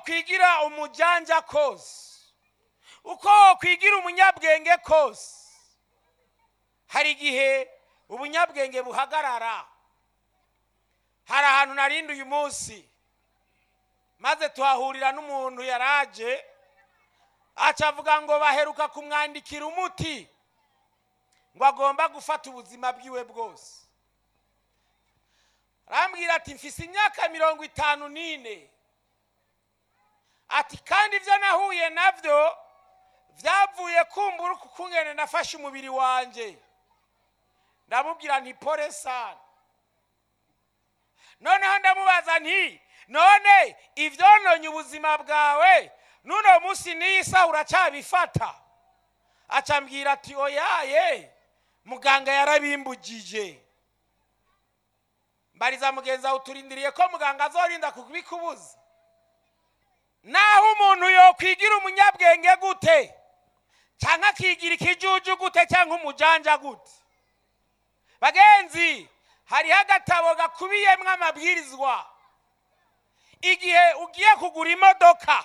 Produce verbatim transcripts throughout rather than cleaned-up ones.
wokwigira umujanja kose, uko wokwigira umunyabwenge kose, hari igihe ubunyabwenge buhagarara. Hari ahantu narindi uyu munsi maze tuhahurira n'umuntu yaraje acavuga ngo baheruka kumwandikira umuti ngo agomba gufata ubuzima bwiwe bwose. Arambwira ati mfise imyaka mirongo itanu n'ine, ati kandi ivyo nahuye navyo vyavuye kumbura kukungene nafashe umubiri wanje. Ndamubwira nti pole sana. Noneho ndamubaza nti none ivyononye ubuzima bwawe nuno musi nisa uracabifata? Acambwira ati oyaye muganga yarabimbugije. Mbariza mugenza uturindiriye ko muganga azorinda kubikubuza? Naho umuntu yo kwigira umunyabwenge gute cyangwa kigira ikijuju gute cyangwa umujanja gute? Bagenzi, hari agatabo gakubiyemwe amabwirizwa. Igihe ugiye kugura imodoka,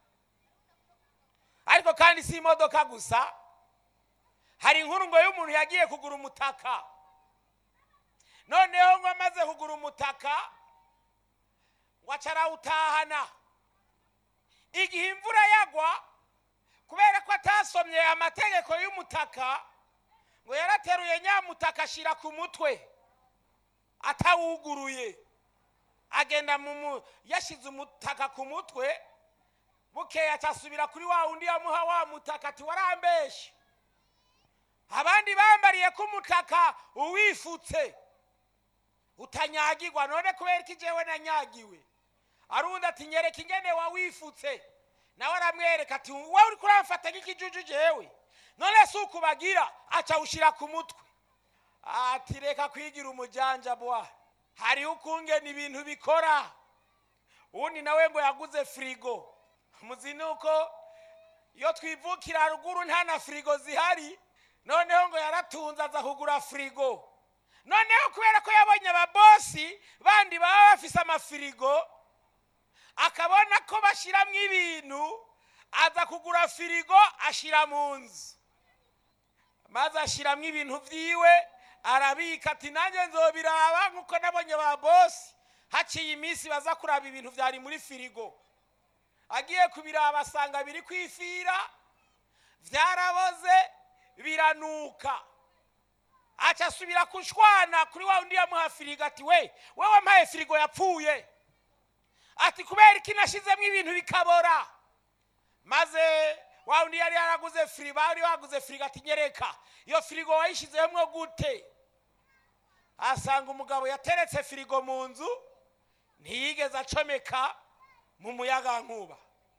ariko kandi si imodoka gusa, hari inkuru ngo y'umuntu yagiye kugura umutaka. Noneho ngo amaze kugura umutaka wacara utahana. Igihe imvura yagwa, kubera ko atasomye amategeko y'umutaka, ngo yarateruye nyamutaka ashira ku mutwe atawuguruye. Agenda mu yashize umutaka ku mutwe, buke atasubira kuri wa undi yamuha wa mutaka ati warambeshe. Abandi bambariye ku mutaka uwifutse utanyagirwa, none kubera iki jewe nanyagiwe? Arunda ati nyereka ingene wawifutse. Nawe aramwereka ati wowe uri kuramfata nk'ikijuju jewe, none si ukubagira aca ushira ku mutwe. Ati reka kwigira umujanja bwa, hari ukungene ibintu bikora. Undi nawe ngo yaguze frigo. Muzinuko iyo twivukira ruguru nta na frigo zihari, noneho ngo yaratunza aza kugura frigo. Noneho kubera ko yabonye ababosi bandi baba bafise amafrigo, akabona ko bashiramwe ibintu, aza kugura frigo ashira mu nzu. Maze ashiramwe ibintu vyiwe arabika ati nanjye nzobiraba nkuko nabonye ba bosi. Haciye iminsi baza kuraba ibintu vyari muri frigo, agiye kubiraba asanga biri kwifira, vyaraboze biranuka. Acha subira kushwana kuri wa undi yamuha frigo ati we wewe mpaye frigo yapfuye. Ati kubera iki nashizemo ibintu bikabora? Maze wa undi yari yaraguze frigo, bari waguze frigo ati nyereka iyo frigo wayishizemo gute? Asanga umugabo yateretse frigo mu nzu, ntiyigeze acomeka mu muyaga nkuba.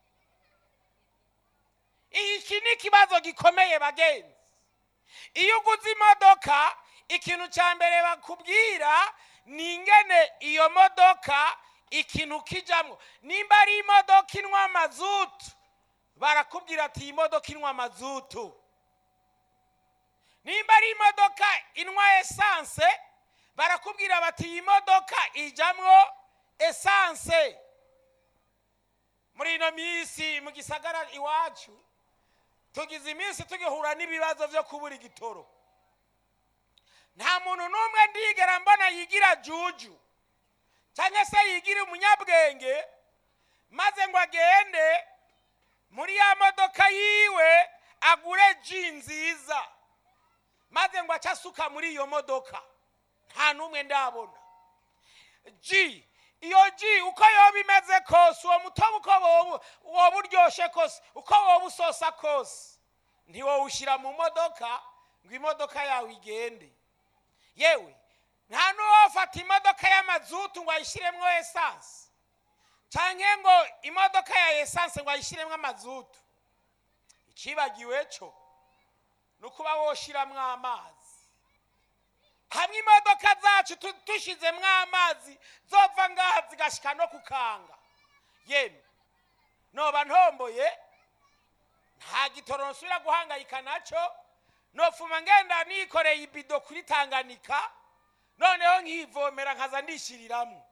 Iki ni kibazo gikomeye bagenzi. Iyo uguze imodoka, ikintu cya mbere bakubwira ni ingene iyo modoka ikintu kijamwo. Nimba ari imodoka inwa amazutu, barakubwira ati iyi modoka inwa amazutu. Nimba ari imodoka inwa essence, barakubwira bati iyi modoka ijamwo essence. Muri ino minsi mu gisagara iwacu tugize iminsi tugihura n'ibibazo byo kubura igitoro. Nta muntu n'umwe ndigera mbona yigira juju cyangwa se yigira umunyabwenge maze ngo agende muri ya modoka yiwe agure ji nziza maze ngo acasuka muri iyo modoka. Nta n'umwe ndabona. Ji iyo ji uko yoba imeze kose, uwo mutobe uko woba uryoshe kose, uko woba usosa kose, ntiwo ushira mu modoka ngo imodoka yawe igende. Yewe nta n'uwafata imodoka y'amazutu ngo ayishiremwo essence, canke ngo imodoka ya essence ngo ayishiremwo amazutu. Icibagiwe cyo nukuba woshiramwo amazi. Hamwe imodoka zacu tushizemwo amazi zova ngaha zigashika no kukanga. Yemwe noba ntomboye nta gitoro nsubira guhangayika naco, nofuma ngenda nikoreye ibido kuri Tanganyika, noneho nkivomera nkaza ndishiriramwo.